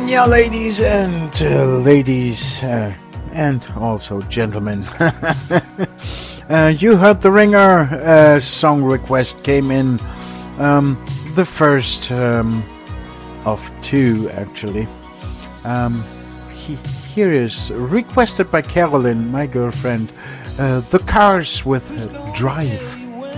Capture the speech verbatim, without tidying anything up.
Yeah, ladies and uh, ladies uh, and also gentlemen. uh, you heard the ringer. Uh, song request came in. Um, the first um, of two, actually. Um, he, here is requested by Carolyn, my girlfriend. Uh, the Cars with uh, Drive.